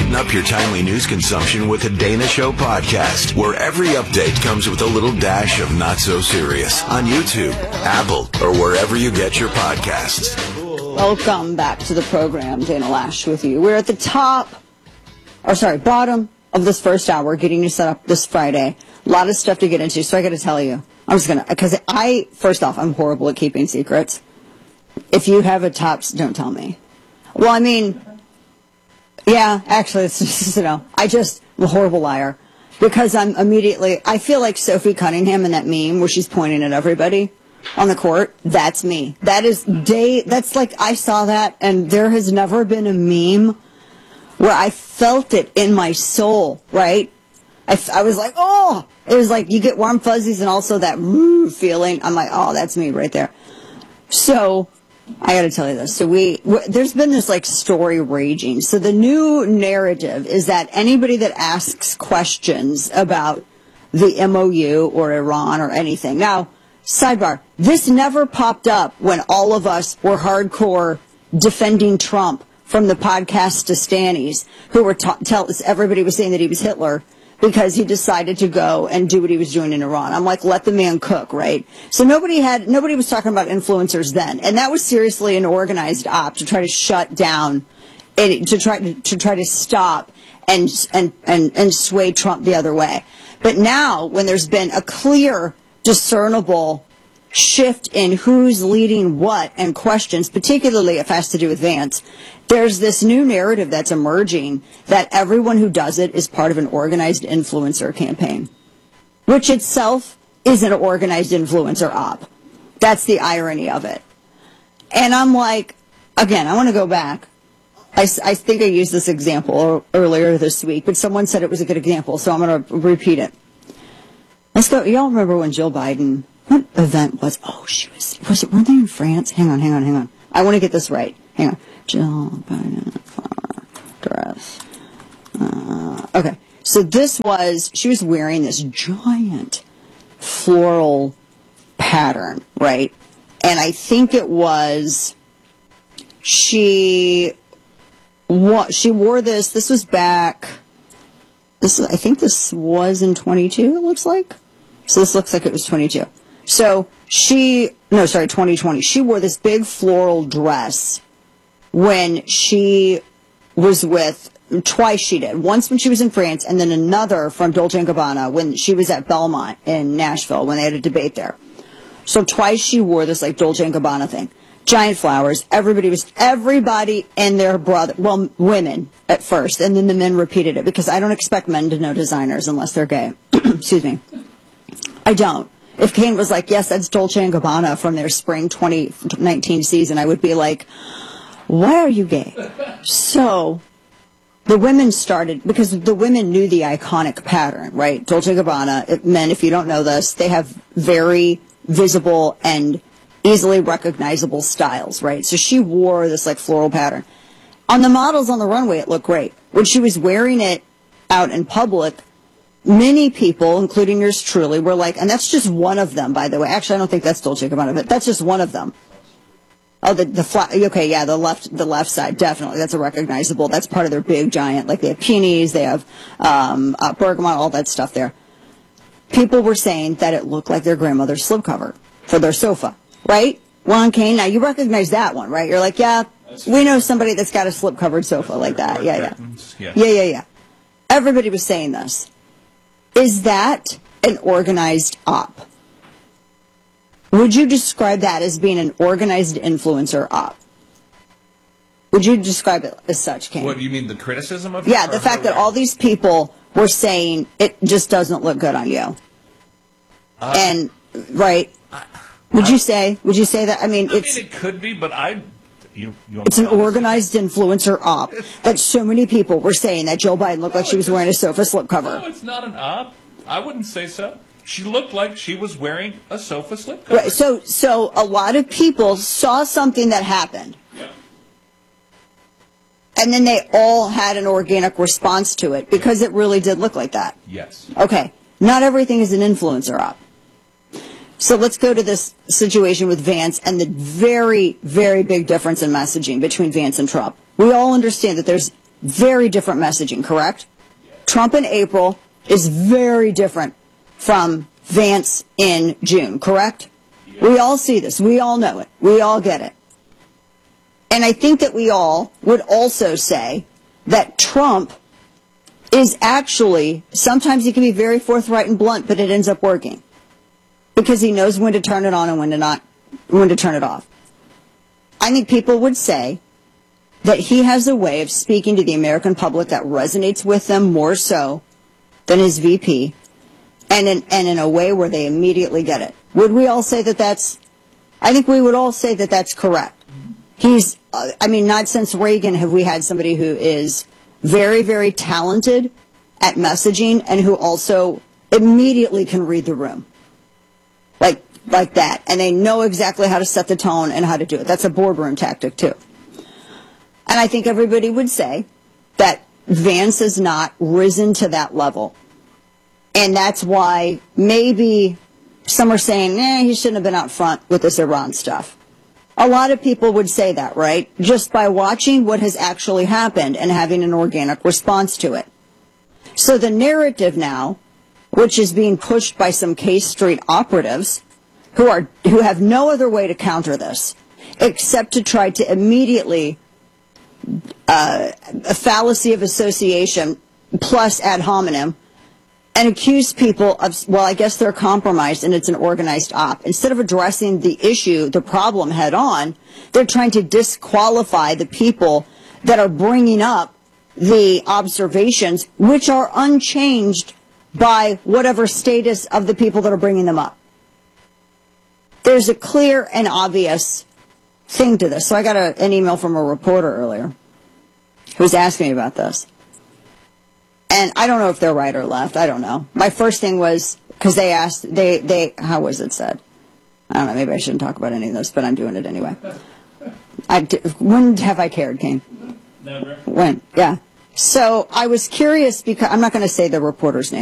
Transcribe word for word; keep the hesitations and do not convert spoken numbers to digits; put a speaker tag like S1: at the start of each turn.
S1: Brighten up your timely news consumption with the Dana Show podcast, where every update comes with a little dash of not so serious on YouTube, Apple, or wherever you get your podcasts.
S2: Welcome back to the program. Dana Loesch with you. We're at the top, or sorry, bottom of this first hour, getting you set up this Friday. A lot of stuff to get into, so I got to tell you. I'm just going to, because I, first off, I'm horrible at keeping secrets. If you have a top, don't tell me. Well, I mean, yeah, actually, it's just, you know, I just, I'm a horrible liar. Because I'm immediately, I feel like Sophie Cunningham in that meme where she's pointing at everybody on the court. That's me. That is day, that's like, I saw that, and there has never been a meme where I felt it in my soul, right? I, I was like, oh, it was like you get warm fuzzies and also that woo feeling. I'm like, oh, that's me right there. So I got to tell you this. So we, w- there's been this like story raging. So the new narrative is that anybody that asks questions about the M O U or Iran or anything. Now, sidebar, this never popped up when all of us were hardcore defending Trump from the podcast to Stannies, who were ta- tell everybody was saying that he was Hitler because he decided to go and do what he was doing in Iran. I'm like, let the man cook, right? So nobody had, nobody was talking about influencers then. And that was seriously an organized op to try to shut down, it, to try to, to try to stop and, and, and, and sway Trump the other way. But now, when there's been a clear, discernible shift in who's leading what and questions, particularly if it has to do with Vance, there's this new narrative that's emerging that everyone who does it is part of an organized influencer campaign, which itself is an organized influencer op. That's the irony of it. And I'm like, again, I want to go back. I, I think I used this example earlier this week, but someone said it was a good example, so I'm going to repeat it. Let's go. Y'all remember when Jill Biden, what event was, oh, she was, was it, weren't they in France? Hang on, hang on, hang on. I want to get this right. Hang on. Jill Biden flower dress. Uh, okay. So this was, she was wearing this giant floral pattern, right? And I think it was, she, what, she wore this, this was back, this, I think this was in twenty-two, it looks like. So this looks like it was twenty-two. So she, no, sorry, twenty twenty. She wore this big floral dress when she was with, twice she did. Once when she was in France, and then another from Dolce and Gabbana when she was at Belmont in Nashville when they had a debate there. So twice she wore this like Dolce and Gabbana thing. Giant flowers. Everybody was, everybody and their brother, well, women at first, and then the men repeated it because I don't expect men to know designers unless they're gay. Excuse me. I don't. If Kane was like, yes, that's Dolce and Gabbana from their spring twenty nineteen season, I would be like, why are you gay? So the women started, because the women knew the iconic pattern, right? Dolce and Gabbana, men, if you don't know this, they have very visible and easily recognizable styles, right? So she wore this like floral pattern. On the models on the runway, it looked great. When she was wearing it out in public, many people, including yours truly, were like, and that's just one of them, by the way. Actually, I don't think that's Dolce and Gabbana, but that's just one of them. Oh, the the flat. Okay, yeah, the left the left side, definitely. That's a recognizable. That's part of their big giant. Like they have peonies, they have um, uh, bergamot, all that stuff there. People were saying that it looked like their grandmother's slipcover for their sofa, right? Ron Kane, now you recognize that one, right? You're like, yeah, we know somebody that's got a slip-covered sofa like that. Yeah, yeah, yeah, yeah, yeah, yeah. Everybody was saying this. Is that an organized op? Would you describe that as being an organized influencer op? Would you describe it as such, Kane?
S3: What, you mean the criticism of it?
S2: Yeah, the fact that all these people were saying it just doesn't look good on you. Uh, and, right, I, would I, you say, would you say that? I mean,
S3: I
S2: it's...
S3: mean, it could be, but I... You, you
S2: it's an organized influencer op that so many people were saying that Joe Biden looked no, like she was wearing a sofa slipcover.
S3: No, it's not an op. I wouldn't say so. She looked like she was wearing a sofa slipcover.
S2: Right. So, so a lot of people saw something that happened,
S3: yeah.
S2: and then they all had an organic response to it because it really did look like that.
S3: Yes.
S2: Okay. Not everything is an influencer op. So let's go to this situation with Vance and the very, very big difference in messaging between Vance and Trump. We all understand that there's very different messaging, correct? Trump in April is very different from Vance in June, correct? We all see this. We all know it. We all get it. And I think that we all would also say that Trump is actually, sometimes he can be very forthright and blunt, but it ends up working. Because he knows when to turn it on and when to not, when to turn it off. I think people would say that he has a way of speaking to the American public that resonates with them more so than his V P, and in, and in a way where they immediately get it. Would we all say that that's, I think we would all say that that's correct. He's, uh, I mean, not since Reagan have we had somebody who is very, very talented at messaging and who also immediately can read the room. Like, like that. And they know exactly how to set the tone and how to do it. That's a boardroom tactic, too. And I think everybody would say that Vance has not risen to that level. And that's why maybe some are saying, eh, he shouldn't have been out front with this Iran stuff. A lot of people would say that, right? Just by watching what has actually happened and having an organic response to it. So the narrative now, which is being pushed by some K Street operatives who are who have no other way to counter this except to try to immediately uh, a fallacy of association plus ad hominem and accuse people of, well, I guess they're compromised and it's an organized op. Instead of addressing the issue, the problem head on, they're trying to disqualify the people that are bringing up the observations, which are unchanged by whatever status of the people that are bringing them up. There's a clear and obvious thing to this. So I got a, an email from a reporter earlier who was asking me about this. And I don't know if they're right or left. I don't know. My first thing was, because they asked, they, they, how was it said? I don't know, maybe I shouldn't talk about any of this, but I'm doing it anyway. I, when have I cared, King?
S3: Never.
S2: When? Yeah. So I was curious because, I'm not going to say the reporter's name.